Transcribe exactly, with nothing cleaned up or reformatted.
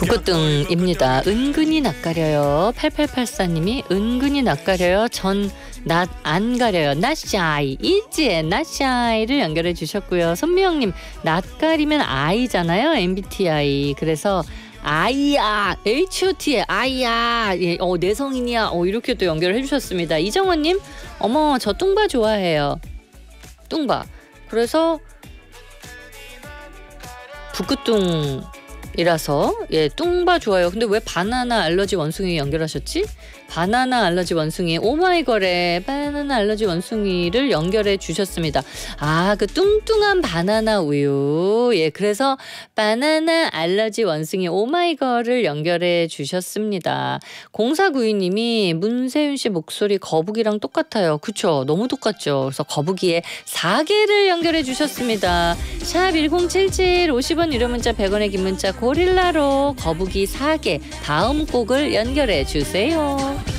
북구뚱입니다. 은근히 낯가려요. 팔팔팔사님이 은근히 낯가려요. 전 낯 안 가려요. 낯샤이 이지 낯샤이를 연결해 주셨고요. 손미영님 낯가리면 아이잖아요. 엠비티아이. 그래서 아이야 에이치오티에 아이야 예, 어, 내성인이야 어, 이렇게 또 연결해 주셨습니다. 이정원님 어머 저 뚱바 좋아해요. 뚱바. 그래서 북구뚱이라서 예 뚱바 좋아요. 근데 왜 바나나 알러지 원숭이 연결하셨지? 바나나 알러지 원숭이 오마이걸의 바나나 알러지 원숭이를 연결해 주셨습니다. 아, 그 뚱뚱한 바나나 우유. 예, 그래서 바나나 알러지 원숭이 오마이걸을 연결해 주셨습니다. 공사구이님이 문세윤 씨 목소리 거북이랑 똑같아요. 그쵸? 너무 똑같죠? 그래서 거북이의 사계를 연결해 주셨습니다. 샵 일공칠칠 오십 원 유료 문자 백 원의 긴 문자 고릴라로 거북이 사계 다음 곡을 연결해 주세요.